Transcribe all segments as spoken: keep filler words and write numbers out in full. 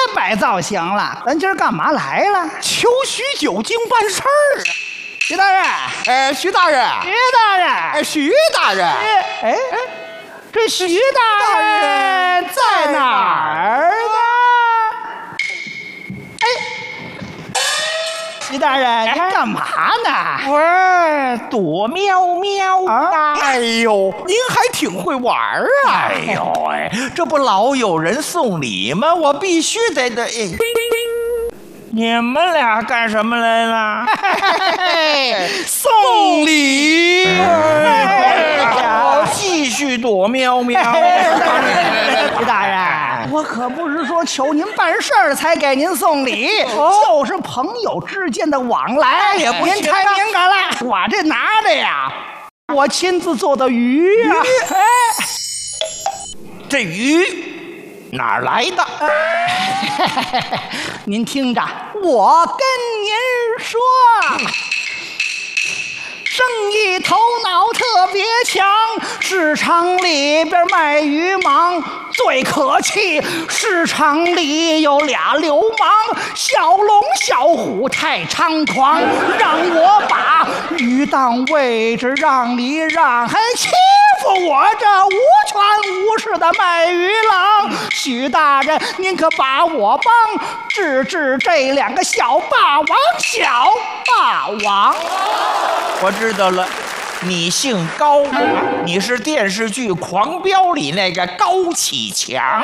摆造型了，咱今儿干嘛来了？ 求徐九经办事儿啊！ 徐大人， 哎，徐大人， 徐大人， 哎，徐大人， 哎哎，这徐大人在哪儿呢？哎，徐大人，您干嘛呢？ 我躲喵喵啊！ 哎呦，您还挺会玩儿啊！ 哎呦哎，这不老有人送礼吗？我必须得得。哎你们俩干什么来了？ 送礼！ 我继续躲喵喵。 徐大人，我可不是说求您办事儿才给您送礼，就是朋友之间的往来。 也不您太敏感了，我这拿的呀，我亲自做的鱼呀。哎， 这鱼哪儿来的？ 您听着，我跟您说，生意头脑特别强，市场里边卖鱼忙，最可气，市场里有俩流氓，小龙小虎太猖狂，让我把鱼当位置让你让，还欺负我这无权无势的卖鱼郎。许大人，您可把我帮治治这两个小霸王，小霸王。 我知道了，你姓高，你是电视剧《狂飙》里那个高启强。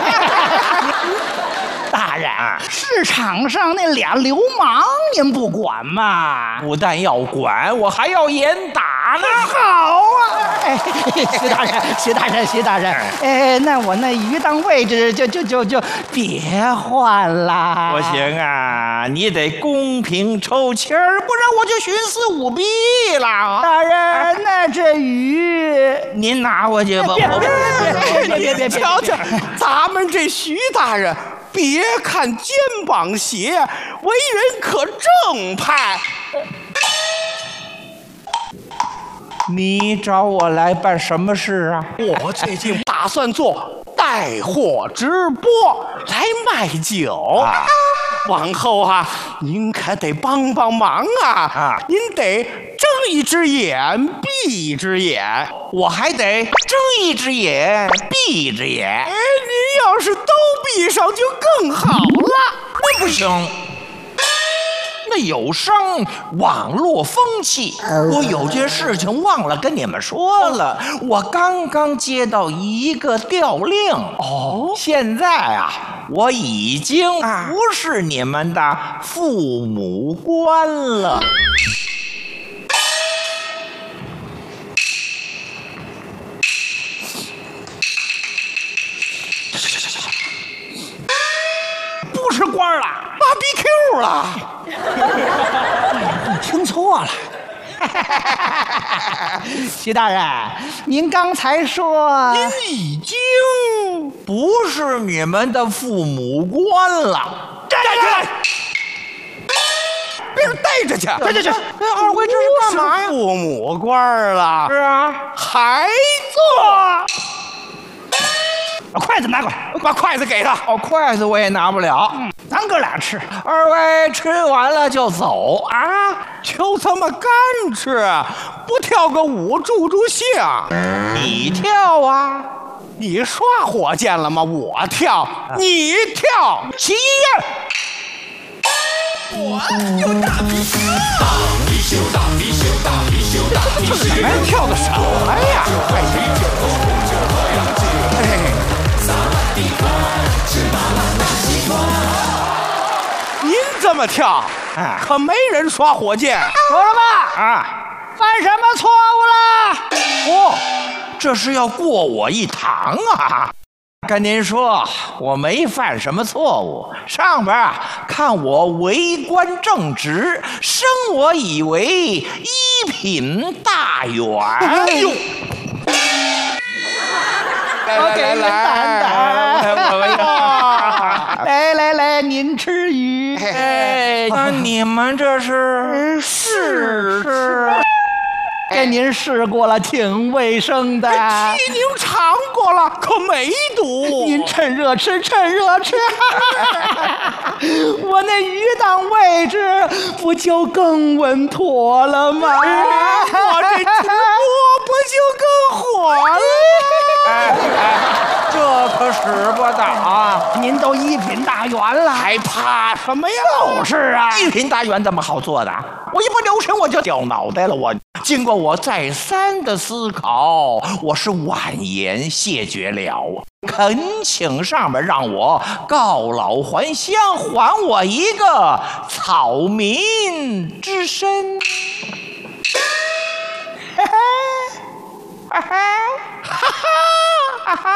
大人，市场上那俩流氓您不管吗？ 不但要管，我还要严打呢。 好啊！哎，徐大人，徐大人，徐大人，哎，那我那鱼档位置就就就就别换了。 不行啊，你得公平抽签儿，不然我就徇私舞弊了。 大人，那这鱼您拿过去吧。 别别别别别别！ 瞧瞧，咱们这徐大人，别看肩膀斜，为人可正派。 你找我来办什么事啊？ 我最近打算做带货直播来卖酒，啊、往后啊，您可得帮帮忙啊！啊，您得睁一只眼闭一只眼， 我还得睁一只眼闭一只眼。 哎，您要是都闭上就更好了。 那不行。那有伤网络风气，我有件事情忘了跟你们说了。我刚刚接到一个调令，哦，现在啊，我已经不是你们的父母官了。 不是官了， 芭比 Q 了。 你听错了。徐大人，您刚才说您已经不是你们的父母官了。 站起来，别人带着去。 这这这， 那二位这是干嘛呀？父母官了。 是啊， 还做。 把筷子拿过来， 把筷子给他。 哦，筷子我也拿不了。 嗯，咱哥俩吃。 二位吃完了就走啊？ 就这么干吃，不跳个舞助助兴？ 你跳啊？ 你刷火箭了吗？我跳，你跳。 起医院。 我有大貔貅，大貔貅，大貔貅，大貔貅，大貔貅。你们跳的什么呀？哎。您这么跳，啊，可没人刷火箭。 说了吧？ 啊， 犯什么错误了？ 哦，这是要过我一堂啊！跟您说，我没犯什么错误。上边啊，看我为官正直，生我以为一品大员。 哎呦！ 我给您担担。来来来，您吃鱼。 哎，那你们这是试试？ 给您试过了，挺卫生的。 替您尝过了，可没毒。 您趁趁热吃，趁热吃。我那鱼档位置不就更稳妥了吗？我这直播不就更火了？ 哎哎，这可使不得啊！ 您都一品大员了， 还怕什么呀？ 就是啊， 一品大员这么好做的，我一不留神我就掉脑袋了。我经过我再三的思考，我是婉言谢绝了，恳请上面让我告老还乡，还我一个草民之身。嘿嘿，哈哈，哈哈，哈哈。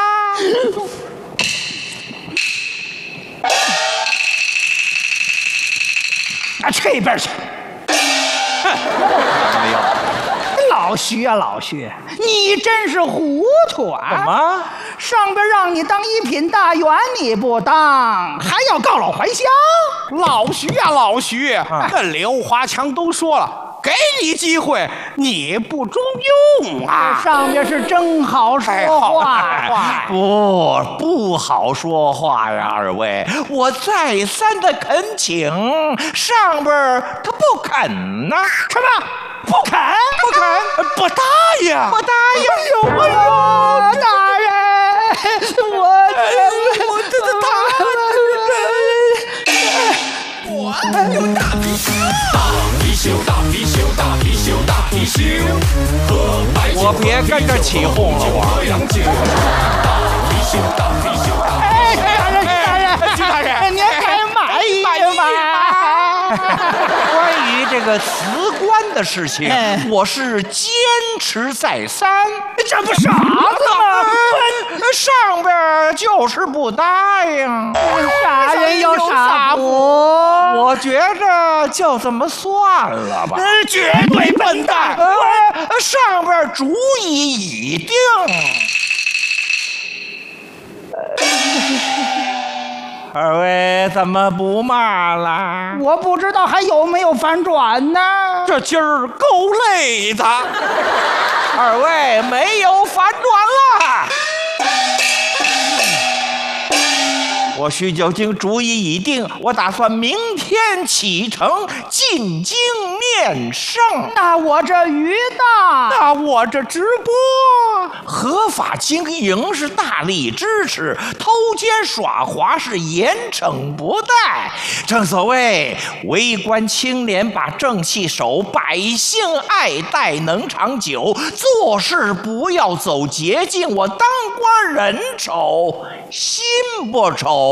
啊，这边去！哼， 没有。 老徐啊，老徐，你真是糊涂啊！ 怎么？ 上边让你当一品大员你不当，还要告老还乡？ 老徐呀、啊，老徐，啊、跟刘华强都说了。给你机会，你不中用啊！ 上面是真好说话， 不不好说话呀，二位，我再三的恳请，上边他不肯呐、啊， 什么？不肯？ 不肯？不答应？不答应？ 哎呦，大人，我我这这他。 我有大貔貅，大貔貅，大貔貅，大貔貅，大貔貅，和白酒， 我别跟着起哄了，我。 大貔貅，大貔貅，大哎，大人，大人，大人，您还满意吗？ 关于这个辞官的事情，我是坚持再三， 这不傻子吗？ 上边就是不答应， 傻人有傻福。 我觉着就这么算了吧。 绝对笨蛋！ 上边主意已定。二位怎么不骂了？ 我不知道还有没有反转呢。 这今儿够累的。 二位没有反转了。我徐九经主意已定，我打算明天启程进京面圣。 那我这鱼档， 那我这直播， 合法经营是大力支持，偷奸耍滑是严惩不贷。正所谓为官清廉，把正气守，百姓爱戴能长久。做事不要走捷径，我当官人丑心不丑。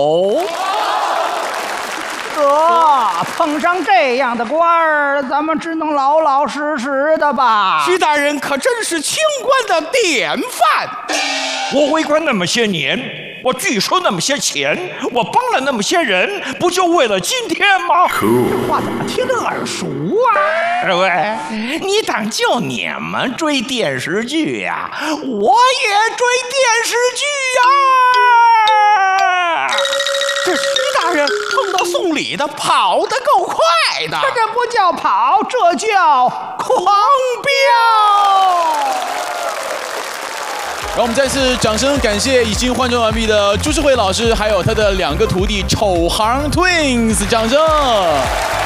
哥，碰上这样的官儿，咱们只能老老实实的吧。 徐大人可真是清官的典范。 我为官那么些年，我据说那么些钱，我帮了那么些人，不就为了今天吗？ 这话怎么听着耳熟啊？ 二位，你当就你们追电视剧呀、啊？我也追电视剧呀、啊！ 这徐大人碰到送礼的，跑得够快的。 这不叫跑，这叫狂飙。 让我们再次掌声感谢已经换装完毕的朱世慧老师，还有他的两个徒弟丑行 Twins， 掌声。